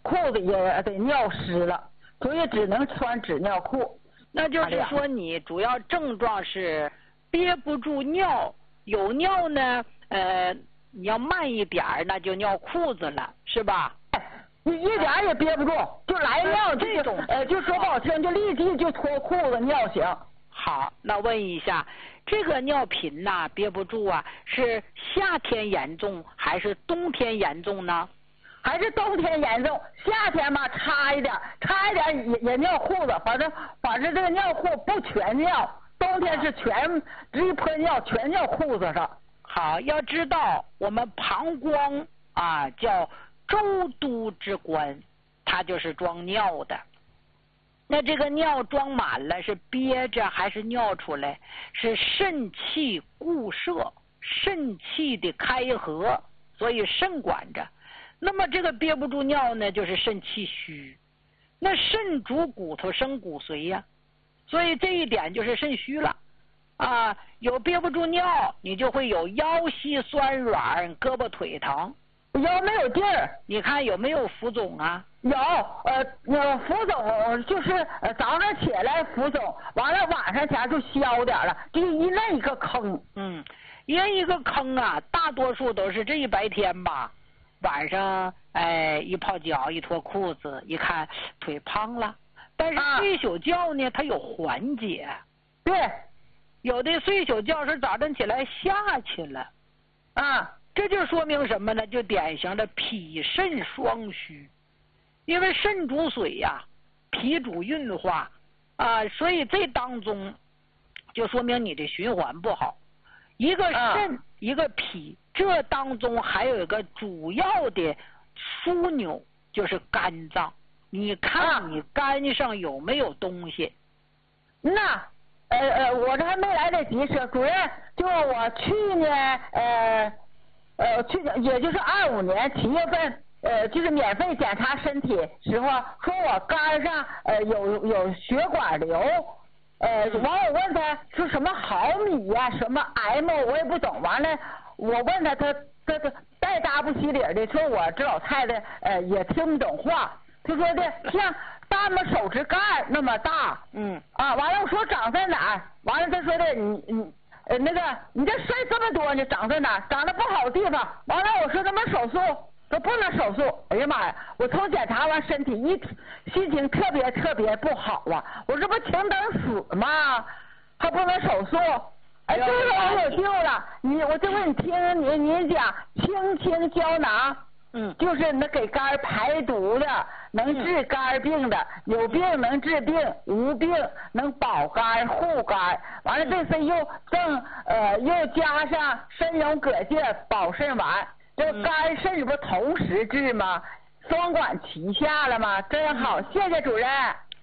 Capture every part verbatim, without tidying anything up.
裤子也得尿湿了，所以只能穿纸尿裤。 那就是说你主要症状是憋不住尿，有尿呢，呃，你要慢一点儿，那就尿裤子了，是吧？ 你一点也憋不住，就来尿这种， 呃，就说不好听，就立即就脱裤子尿行。 好，那问一下，这个尿频呐、啊，憋不住啊，是夏天严重还是冬天严重呢？ 还是冬天严重，夏天嘛差一点，差一点也也尿裤子，反正反正这个尿裤不全尿，冬天是全一泼尿全尿裤子上。 好，要知道我们膀胱啊叫周都之官，它就是装尿的。那这个尿装满了是憋着还是尿出来？是肾气固摄，肾气的开合，所以肾管着。那么这个憋不住尿呢，就是肾气虚。那肾主骨头生骨髓呀、啊，所以这一点就是肾虚了啊。有憋不住尿，你就会有腰膝酸软、胳膊腿疼。 腰没有劲儿， 你看有没有浮肿啊？ 有，呃，有浮肿，就是呃早上起来浮肿，完了晚上前就消点了，就一那一个坑。 嗯，因为一个坑啊，大多数都是这一白天吧，晚上哎一泡脚一脱裤子，一看腿胖了。但是睡宿觉呢，它有缓解。 对， 有的睡宿觉是早晨起来下去了， 啊。 这就说明什么呢？就典型的脾肾双虚，因为肾主水呀、啊，脾主运化啊，所以这当中就说明你的循环不好。一个肾，啊、一个脾，这当中还有一个主要的枢纽就是肝脏。你看你肝上有没有东西？ 那呃呃，我这还没来得及说，主任，就我去年呃。呃，去年也就是二五年七月份，呃，就是免费检查身体时候，说我肝上呃有有血管瘤，呃，完我问他说什么毫米呀、啊，什么 M 我也不懂，完了我问他，他他他带搭不起理的，说我这老太太呃也听不懂话，他说的像大拇手指盖那么大， 嗯啊，完了我说长在哪儿，完了他说的你你。呃，那个，你这摔这么多呢，长在哪？长得不好的地方。完了，我说怎么手术？说不能手术。哎呀妈呀！我从检查完身体一心情特别特别不好啊！我这不情等死吗？还不能手术？哎，这个我有救了。你，我就问你听你你讲清清胶囊。 嗯， 就是那给肝排毒的，能治肝病的，有病能治病，无病能保肝护肝。完了这次又正呃又加上参茸葛芥保肾丸，这肝肾不同时治吗？双管齐下了吗？真好，谢谢主任。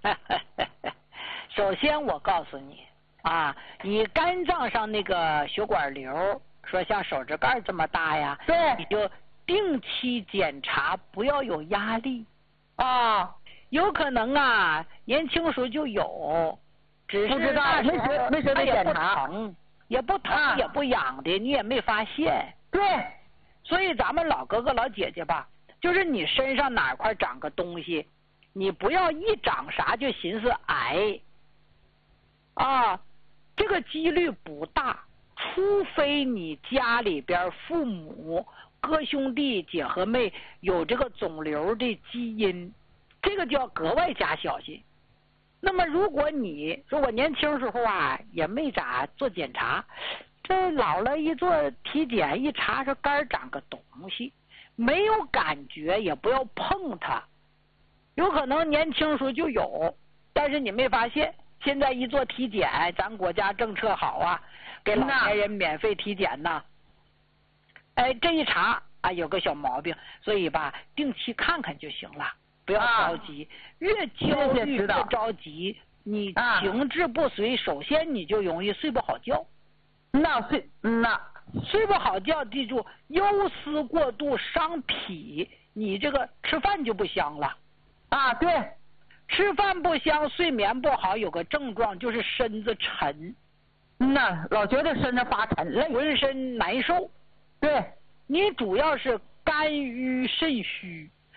首先我告诉你啊，你肝脏上那个血管瘤，说像手指盖这么大呀， 对， 你就定期检查，不要有压力啊。 有可能啊，年轻时候就有，只是不知道没时没时得检查， 也不疼、啊、也不痒的，你也没发现。 对， 所以咱们老哥哥老姐姐吧，就是你身上哪块长个东西，你不要一长啥就寻思癌啊，这个几率不大，除非你家里边父母。哥兄弟姐和妹有这个肿瘤的基因，这个就要格外加小心。那么如果你说我年轻时候啊也没咋做检查，这老了一做体检一查说肝长个东西，没有感觉也不要碰它，有可能年轻时候就有，但是你没发现。现在一做体检，咱国家政策好啊，给老年人免费体检呐。哎，这一查啊，有个小毛病，所以吧，定期看看就行了，不要着急。啊、越焦虑越着急，你情志不遂，首先你就容易睡不好觉。 那睡，那睡不好觉，记住，忧思过度伤脾，你这个吃饭就不香了。 啊，对， 吃饭不香，睡眠不好，有个症状就是身子沉。 那老觉得身子发沉，累， 浑身难受。 对， 你主要是肝郁肾虚，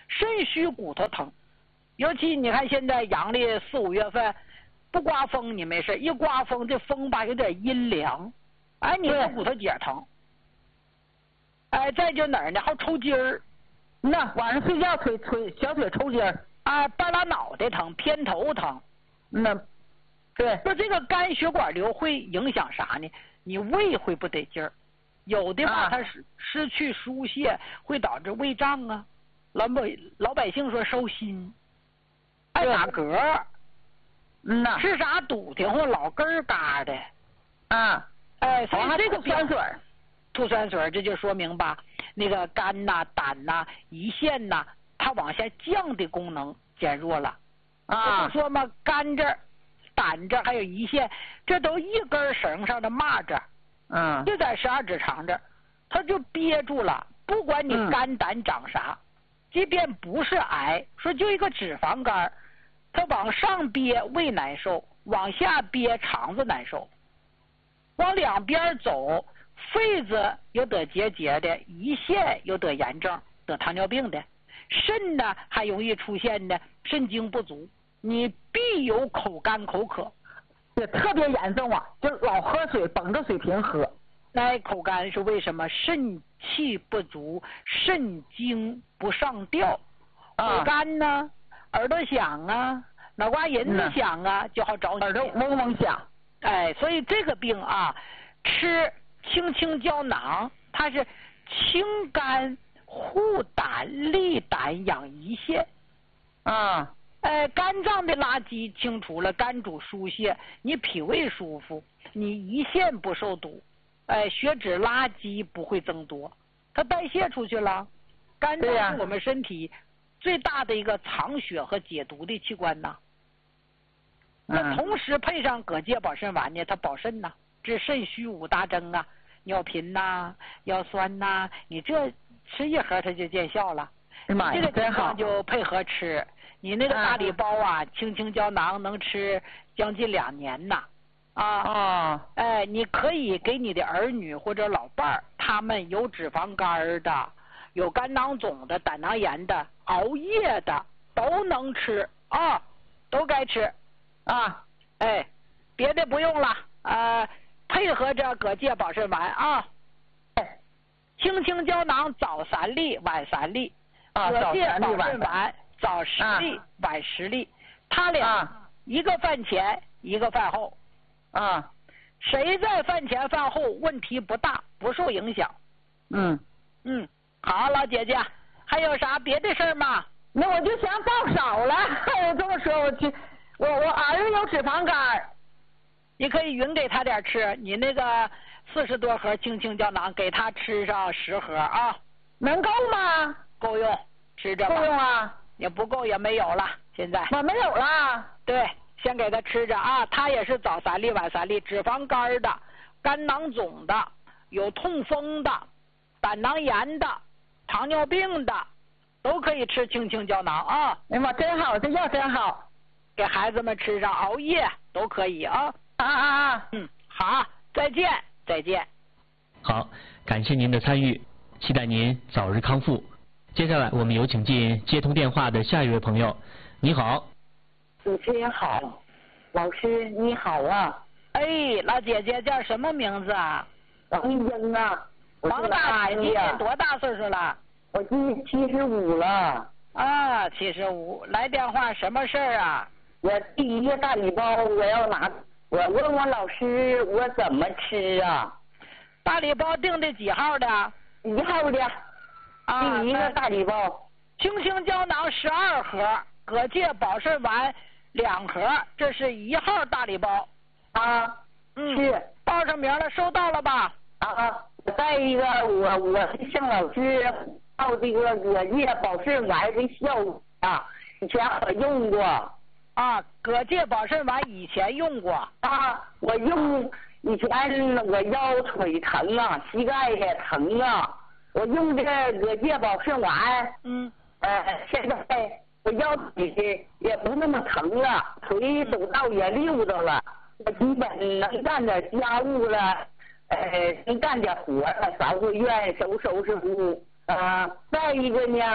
肾虚骨头疼，尤其你看现在阳历四五月份，不刮风你没事，一刮风这风吧有点阴凉，哎，你的骨头节疼。哎，再就哪儿呢？还抽筋儿， 那晚上睡觉腿腿小腿抽筋儿， 啊，半拉脑袋疼，偏头疼。 那，对。 说这个肝血管瘤会影响啥呢？你胃会不得劲儿，有的吧， 啊、 它失失去疏泄，会导致胃胀啊。老百老百姓说收心，爱打嗝， 嗯呐， 吃啥堵得慌，老根儿嘎的。 啊， 哎，所以这个酸水。 吐酸水，这就说明吧，那个肝呐、胆呐、胰腺呐，它往下降的功能减弱了。啊，不说嘛，肝这儿、胆这儿还有胰腺，这都一根绳上的蚂蚱， 嗯， 就在十二指肠这儿，它就憋住了。不管你肝胆长啥，嗯、即便不是癌，说就一个脂肪肝，它往上憋胃难受，往下憋肠子难受，往两边走。肺子有得结节的，胰腺有得炎症、得糖尿病的，肾呢还容易出现的肾精不足，你必有口干口渴， 也特别严重啊，就老喝水，绷着水瓶喝。 那口干是为什么？肾气不足，肾精不上调，口干呢，耳朵响啊，脑瓜银子响啊，就好找你耳朵嗡嗡响。 哎，所以这个病啊，吃青青胶囊，它是清肝护胆利胆养胰腺啊， 呃，肝脏的垃圾清除了，肝主疏泄，你脾胃舒服，你胰腺不受堵，哎、呃，血脂垃圾不会增多，它代谢出去了。肝脏是我们身体最大的一个藏血和解毒的器官呐。那、嗯、同时配上葛芥保肾丸呢，它保肾呐，治肾虚五大征啊。尿频呐、啊，腰酸呐、啊，你这吃一盒它就见效了。 哎妈呀， 这个情况就配合吃。你那个大礼包啊，嗯、青青胶囊能吃将近两年呐。啊啊， 哎，你可以给你的儿女或者老伴儿，他们有脂肪肝的、有肝囊肿的、胆囊炎的、熬夜的，都能吃啊，都该吃啊。哎，别的不用了啊。配合着葛芥保肾丸啊，青青胶囊早三粒，晚三粒；葛芥保肾丸早十粒，晚十粒。他俩一个饭前，一个饭后。 啊， 谁在饭前饭后问题不大，不受影响。 嗯嗯，好，老姐姐，还有啥别的事儿吗？ 那我就嫌报少了。我这么说，我去，我我儿子有脂肪肝。 你可以匀给他点吃，你那个四十多盒青青胶囊，给他吃上十盒啊， 能够吗？ 够用，吃着吧。 够用啊？ 也不够也没有了，现在。 我没有了。 对，先给他吃着啊，他也是早三粒晚三粒，脂肪肝的、肝囊肿的、有痛风的、胆囊炎的、糖尿病的，都可以吃青青胶囊啊。 哎妈，真好，这药真好， 给孩子们吃上，熬夜都可以啊。 啊啊啊！ 嗯，好，再见，再见。 好，感谢您的参与，期待您早日康复。接下来我们有请进接通电话的下一位朋友。你好， 主持人好，老师你好啊。 哎，老姐姐叫什么名字啊？ 王英啊。 王大姐，今年多大岁数了？ 我今年七十五了。 啊，七十五，来电话什么事儿啊？ 我第一个大礼包我要拿。我问我老师，我怎么吃啊？ 大礼包订的几号的？ 一号的。 啊， 第一个大礼包。 青青胶囊十二盒，葛芥保肾丸两盒，这是一号大礼包。 啊， 嗯， 是报上名了，收到了吧？ 啊，再一个，我我向老师报这个葛芥保肾丸的效果啊，以前我用过。 啊，葛芥保肾丸以前用过啊，我用以前我腰腿疼啊，膝盖也疼啊，我用这个葛芥保肾丸， 嗯， 呃，现在我腰腿也不那么疼了，腿走道也溜达了，我基本能干点家务了，呃，能干点活了，扫个院，收收拾屋啊。再一个呢，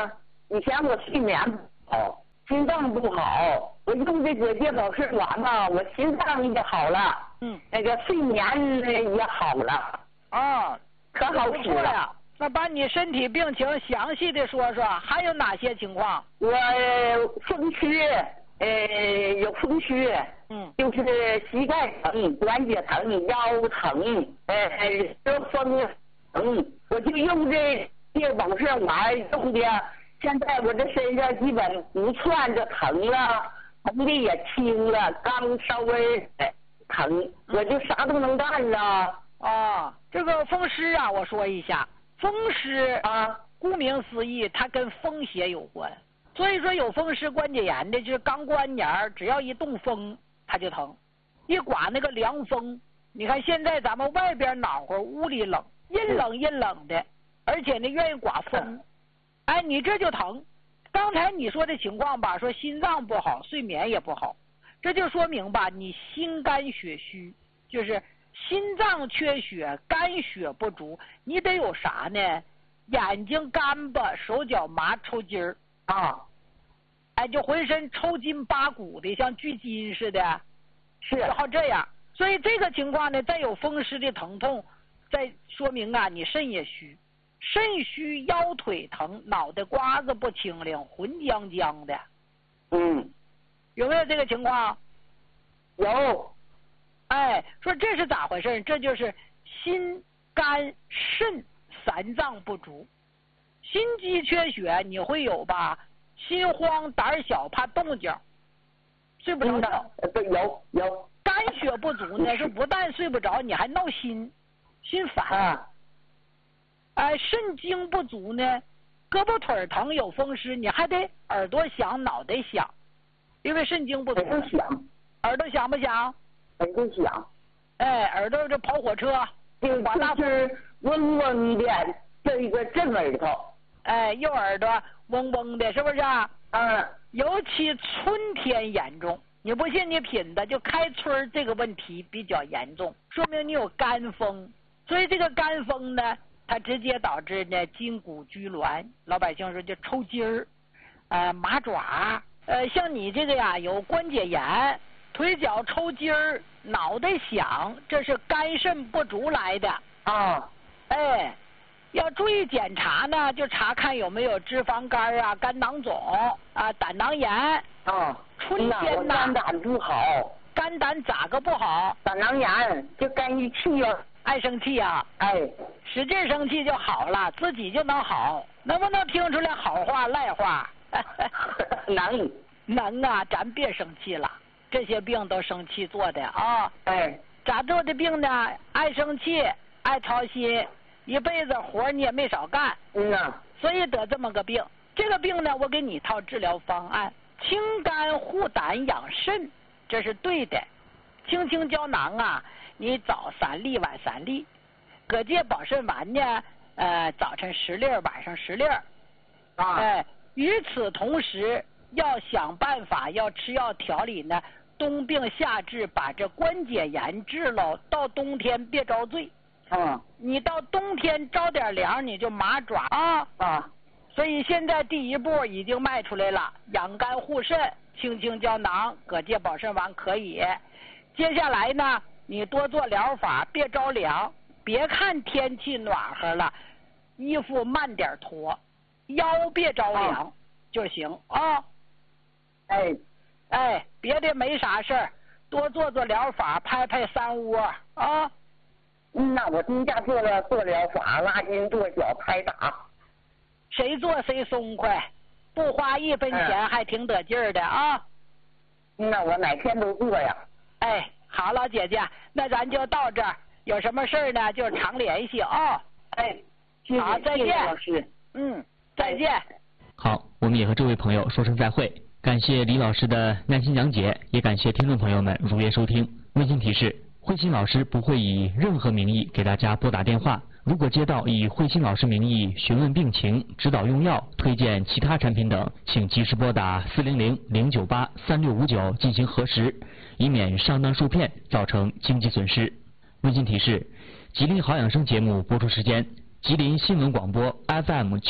以前我睡眠不好，心脏不好，我用这个健保肾丸吧，我心脏也好了， 嗯， 那个睡眠也好了， 啊， 可好使了。 呀。那把你身体病情详细的说说，还有哪些情况？ 我风湿，呃，有风湿， 嗯， 就是膝盖疼、关节疼、腰疼，呃，这风疼，我就用这健保肾丸用的，现在我这身上基本不算这疼了，疼的也轻了，刚稍微疼，我就啥都能干了。 啊，这个风湿啊，我说一下。风湿啊， 顾名思义，它跟风邪有关。所以说有风湿关节炎的，就是刚过完年儿，只要一动风，它就疼。一刮那个凉风，你看现在咱们外边暖和，屋里冷，阴冷阴冷的，而且呢愿意刮风，哎，你这就疼。刚才你说的情况吧，说心脏不好，睡眠也不好，这就说明吧，你心肝血虚，就是心脏缺血，肝血不足，你得有啥呢？眼睛干巴，手脚麻，抽筋儿啊， 哎，就浑身抽筋扒骨的，像锯筋似的， 是就好这样。所以这个情况呢，再有风湿的疼痛，再说明啊，你肾也虚，肾虚腰腿疼，脑袋瓜子不清灵，浑浆浆的。 嗯， 有没有这个情况？ 有。 哎，说这是咋回事？这就是心、肝、肾三脏不足，心肌缺血你会有吧？心慌、胆小、怕动静，睡不着觉。 对，有有。 肝血不足呢，是不但睡不着，你还闹心，心烦。 啊。 哎，肾精不足呢，胳膊腿疼有风湿，你还得耳朵响、脑袋响，因为肾精不足。 耳朵响。 耳朵响不响？ 耳朵响。 哎，耳朵这跑火车， 就就是嗡嗡的，这一个正耳朵。 哎，右耳朵嗡嗡的，是不是啊？ 嗯。 尤其春天严重，你不信你品的，就开春这个问题比较严重，说明你有肝风。所以这个肝风呢，它直接导致呢筋骨拘挛，老百姓说就抽筋儿，呃麻爪，呃像你这个呀有关节炎，腿脚抽筋儿，脑袋响，这是肝肾不足来的啊。 哎，要注意检查呢，就查看有没有脂肪肝啊、肝囊肿啊、胆囊炎。 啊。 春天呐， 肝胆不好。 肝胆咋个不好？ 胆囊炎，就肝郁气呀。 爱生气啊？ 哎。 使劲生气就好了，自己就能好。能不能听出来好话赖话？ 能。 能啊，咱别生气了。这些病都生气做的啊！ 哎， 咋做的病呢？爱生气，爱操心，一辈子活你也没少干。 嗯呐。 所以得这么个病。这个病呢，我给你一套治疗方案：清肝护胆养肾，这是对的。清清胶囊啊，你早三粒，晚三粒；葛芥保肾丸呢，呃，早晨十粒，晚上十粒。 啊。 哎，与此同时，要想办法，要吃药调理呢。冬病夏治，把这关节炎治了。到冬天别遭罪。 嗯。 你到冬天着点凉，你就麻爪啊。 啊。 所以现在第一步已经迈出来了，养肝护肾，清清胶囊、葛芥保肾丸可以。接下来呢，你多做疗法，别着凉，别看天气暖和了，衣服慢点脱，腰别着凉、啊、就行啊。 哎。 哎，别的没啥事儿，多做做疗法，拍拍三窝啊。 嗯呐，我今家做了做疗法，拉筋、跺脚、拍打。 谁做谁松快，不花一分钱还挺得劲儿的啊。 嗯呐，我哪天都做呀。 哎，好，老姐姐，那咱就到这儿，有什么事儿呢就常联系啊。 哎，谢谢， 好，再见， 谢谢老师。 嗯，再见。 好，我们也和这位朋友说声再会。感谢李老师的耐心讲解，也感谢听众朋友们如约收听。温馨提示：慧心老师不会以任何名义给大家拨打电话。如果接到以慧心老师名义询问病情、指导用药、推荐其他产品等，请及时拨打四零零零九八三六五九进行核实，以免上当受骗造成经济损失。温馨提示：吉林好养生节目播出时间：吉林新闻广播 F M